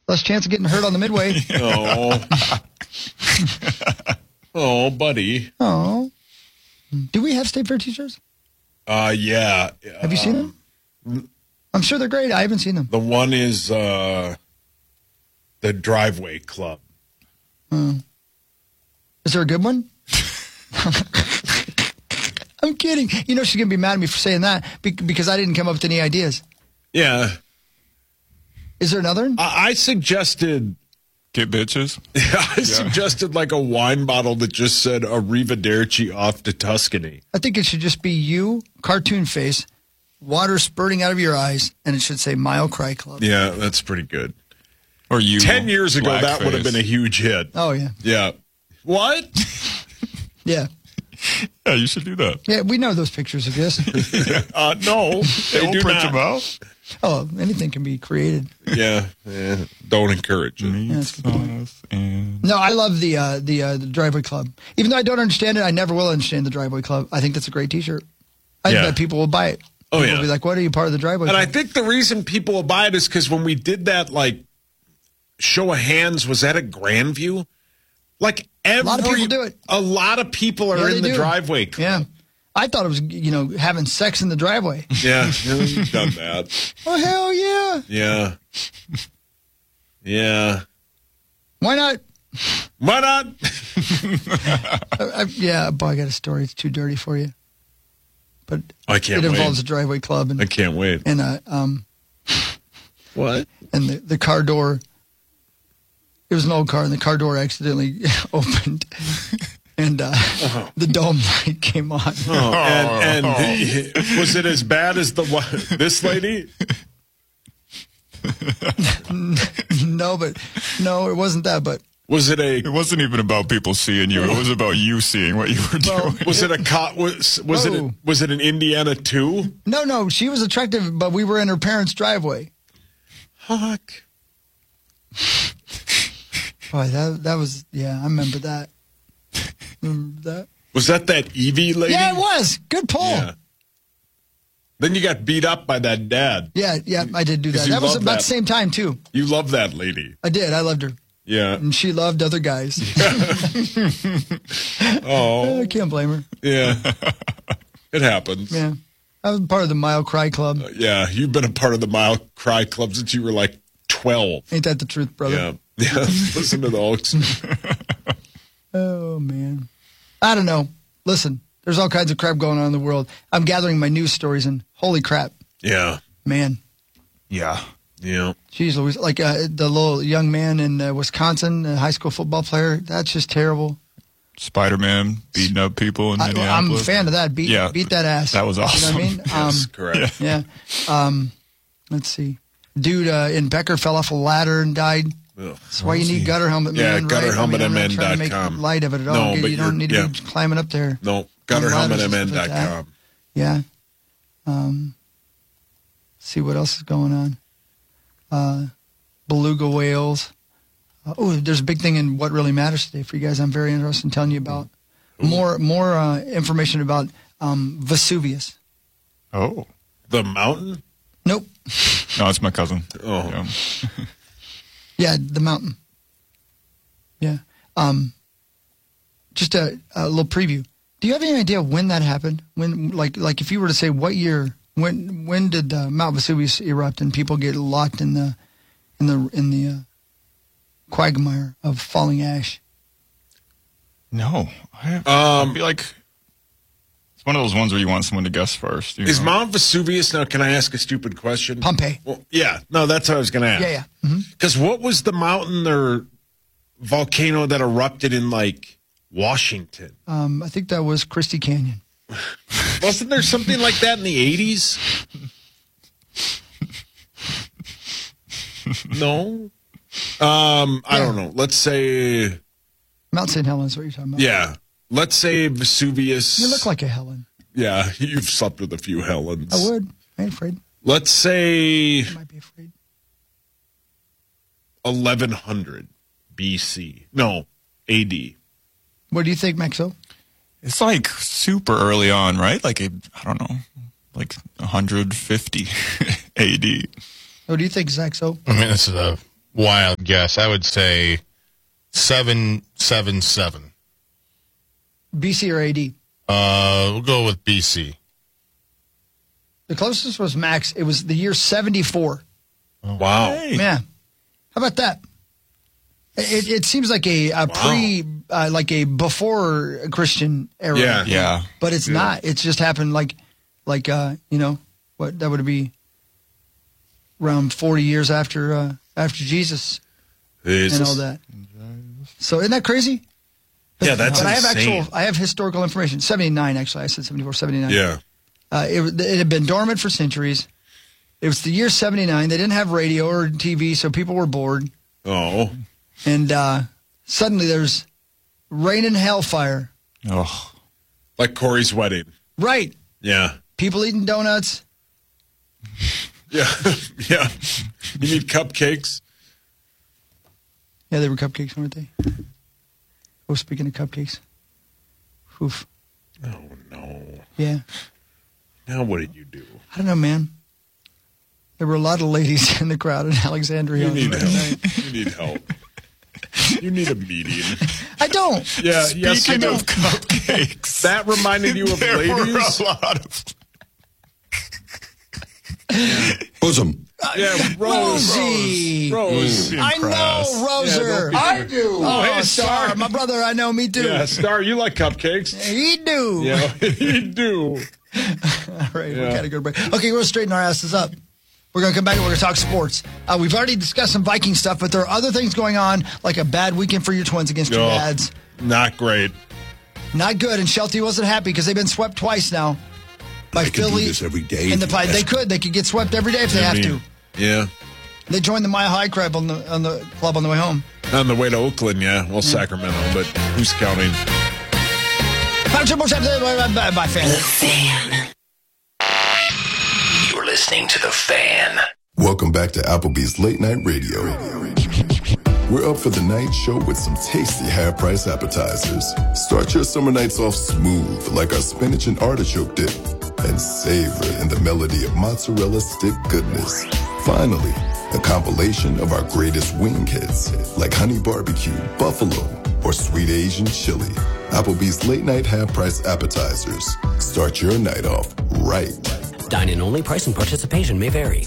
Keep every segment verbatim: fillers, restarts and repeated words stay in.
Less chance of getting hurt on the midway. Oh. Oh, buddy. Oh. Do we have State Fair t-shirts? Uh, yeah. Have you seen um, them? I'm sure they're great. I haven't seen them. The one is uh, the Driveway Club. Oh. Is there a good one? I'm kidding. You know she's going to be mad at me for saying that because I didn't come up with any ideas. Yeah. Is there another one? I, I suggested... Get bitches? I yeah. suggested like a wine bottle that just said Arrivederci off to Tuscany. I think it should just be you, cartoon face, water spurting out of your eyes, and it should say Mile Cry Club. Yeah, that's pretty good. Or you. Ten years ago, that face. would have been a huge hit. Oh, yeah. Yeah. What? Yeah. Yeah, you should do that. Yeah, we know those pictures exist. uh, no, they, they will do print not. them out. Oh, anything can be created. Yeah, yeah. Don't encourage it. Yeah, and... No, I love the uh, the uh, the Driveway Club. Even though I don't understand it, I never will understand the Driveway Club. I think that's a great T-shirt. I yeah. bet people will buy it. Oh people yeah, will be like, "What are you part of the Driveway and Club?" I think the reason people will buy it is because when we did that, like, show of hands, was that at Grandview? Like every, a lot of people do it. A lot of people are yeah, in the do. Driveway Club. Yeah. I thought it was, you know, having sex in the driveway. Yeah, you've done that. Oh, hell yeah. Yeah. Yeah. Why not? Why not? I, I, yeah, boy, I got a story. It's too dirty for you. But I can't it wait. involves a Driveway Club. And, I can't wait. And, uh, um, what? And the, the car door, it was an old car, and the car door accidentally opened. And uh, uh-huh. the dome light came on. Oh, and and the, was it as bad as the this lady? No, but no, it wasn't that. But was it a? It wasn't even about people seeing you. It was about you seeing what you were well, doing. Was it a cop? Was was oh. it a, was it an Indiana two? No, no, she was attractive, but we were in her parents' driveway. Fuck. Boy, that that was yeah. I remember that. Remember that? Was that that Evie lady? Yeah, it was. Good pull. Yeah. Then you got beat up by that dad. Yeah, yeah, I did do that. That was about that. the same time, too. You love that lady. I did. I loved her. Yeah. And she loved other guys. Oh. I can't blame her. Yeah. It happens. Yeah. I was part of the Mile Cry Club. Uh, yeah, you've been a part of the Mile Cry Club since you were like twelve. Ain't that the truth, brother? Yeah. Yeah. Listen to the Oaks. Oh, man. I don't know. Listen, there's all kinds of crap going on in the world. I'm gathering my news stories, and holy crap. Yeah. Man. Yeah. Yeah. Jeez Louise. Like uh, the little young man in uh, Wisconsin, a high school football player, that's just terrible. Spider-Man beating up people in I, Minneapolis. I'm a fan of that. Beat, yeah, beat that ass. That was awesome. You know what I mean? Yes, um, correct. Yeah. Um, let's see. Dude uh, in Becker fell off a ladder and died. Ugh. That's why you need Gutter Helmet Man. Yeah, right? gutter helmet I mean, m I'm n not trying to dot make com. light of it at all. No, Okay? but You don't need to yeah. be climbing up there. No, gutter helmet m n Like dot com. yeah. Um, see what else is going on. Uh, beluga whales. Uh, oh, there's a big thing in What Really Matters today for you guys. I'm very interested in telling you about. Ooh. More more uh, information about um, Vesuvius. Oh. The mountain? Nope. No, it's my cousin. Oh. Yeah. Yeah, the mountain. Yeah. Um, just a, a little preview. Do you have any idea when that happened? When, like, like if you were to say what year, when, when did uh, Mount Vesuvius erupt and people get locked in the, in the, in the uh, quagmire of falling ash? No, I have, Um, I'd be like, it's one of those ones where you want someone to guess first. You Is know? Mount Vesuvius, now can I ask a stupid question? Pompeii. Well, yeah, no, that's what I was going to ask. Yeah, yeah. Mm-hmm. Because what was the mountain or volcano that erupted in, like, Washington? Um, I think that was Christie Canyon. Wasn't there something like that in the eighties? No? Um, I Yeah. don't know. Let's say, Mount Saint Helens is what you're talking about. yeah, let's say Vesuvius. You look like a Helen. Yeah, you've slept with a few Helens. I would. I ain't afraid. Let's say I might be afraid. eleven hundred B C. No, A D. What do you think, Maxo? It's like super early on, right? Like, a, I don't know, like one hundred fifty A D. What do you think, Zach? So I mean, it's uh, wild guess. I would say seven seven seven. B C or A D? Uh, we'll go with B C. The closest was Max. It was the year seventy-four. Wow. Hey. Yeah. How about that? It, it seems like a, a Wow. pre, uh, like a before Christian era. Yeah. Yeah. But it's Yeah. not. It's just happened like, like uh, you know, what that would be around forty years after uh, after Jesus Jesus. and all that. So isn't that crazy? Yeah, that's But I have insane. actual, I have historical information. seventy-nine, actually. I said seventy-four, seventy-nine. Yeah. Uh, it, it had been dormant for centuries. It was the year seventy-nine. They didn't have radio or T V, so people were bored. Oh. And uh, suddenly there's rain and hellfire. Oh. Like Corey's wedding. Right. Yeah. People eating donuts. Yeah. Yeah. You need cupcakes? Yeah, they were cupcakes, weren't they? Oh, speaking of cupcakes. Oof. Oh, no. Yeah. Now what did you do? I don't know, man. There were a lot of ladies in the crowd in Alexandria. You on need Friday help. night. You need help. You need a meeting. I don't. Yeah, yes, Speaking you do. of cupcakes, That reminded you of there ladies? were a lot of. Bosom. Yeah, Rose. Rosie. Rose. Mm. I Impressed. know, Roser. Yeah, I do. Oh, hey, Star. Star. My brother, I know, me too. Yeah, Star, you like cupcakes. He do. Yeah, you do. All right, we Yeah. got to go to break. Okay, we'll straighten our asses up. We're going to come back and we're going to talk sports. Uh, we've already discussed some Viking stuff, but there are other things going on, like a bad weekend for your Twins against your Oh, dads. not great. Not good, and Shelty wasn't happy because they've been swept twice now by They can do Philly. this every day And the if you Pi- they ask could. They could get swept every day if they I have mean, to. Yeah. They joined the Mile High Club on the on the club on the way home. On the way to Oakland, yeah. Well, Sacramento, but who's counting? Bye, bye, fan. The Fan. You're listening to The Fan. Welcome back to Applebee's Late Night Radio. We're up for the night show with some tasty half-price appetizers. Start your summer nights off smooth like our spinach and artichoke dip, and savor in the melody of mozzarella stick goodness. Finally, a compilation of our greatest wing hits like honey barbecue, buffalo, or sweet Asian chili. Applebee's Late Night Half-Price Appetizers. Start your night off right. Dine-in only. Price and participation may vary.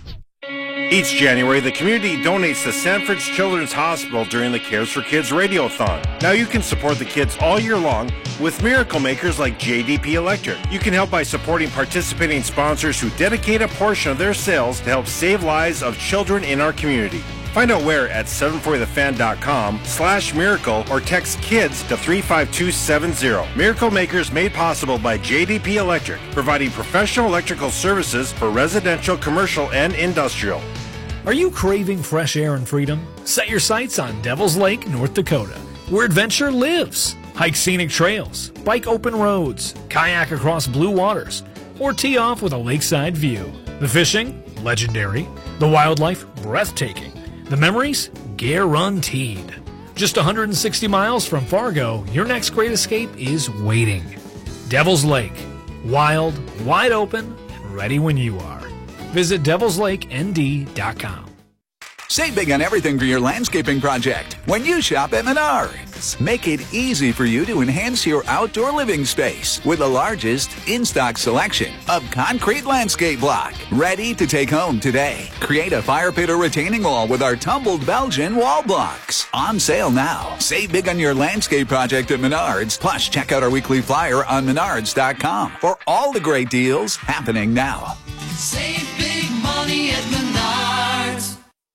Each January, the community donates to Sanford's Children's Hospital during the Cares for Kids Radiothon. Now you can support the kids all year long with miracle makers like J D P Electric. You can help by supporting participating sponsors who dedicate a portion of their sales to help save lives of children in our community. Find out where at seven forty the fan dot com slash miracle or text KIDS to three five two seven zero. Miracle Makers made possible by J D P Electric, providing professional electrical services for residential, commercial, and industrial. Are you craving fresh air and freedom? Set your sights on Devil's Lake, North Dakota, where adventure lives. Hike scenic trails, bike open roads, kayak across blue waters, or tee off with a lakeside view. The fishing, legendary. The wildlife, breathtaking. The memories, guaranteed. Just one hundred sixty miles from Fargo, your next great escape is waiting. Devil's Lake. Wild, wide open, and ready when you are. Visit devils lake n d dot com. Save big on everything for your landscaping project when you shop at Menards. Make it easy for you to enhance your outdoor living space with the largest in-stock selection of concrete landscape block. Ready to take home today. Create a fire pit or retaining wall with our tumbled Belgian wall blocks. On sale now. Save big on your landscape project at Menards. Plus, check out our weekly flyer on menards dot com for all the great deals happening now. Save big money at Menards.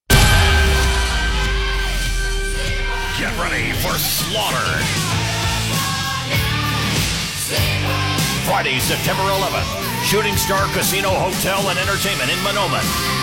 Get ready for slaughter. Friday, September eleventh. Shooting Star Casino Hotel and Entertainment in Monoman.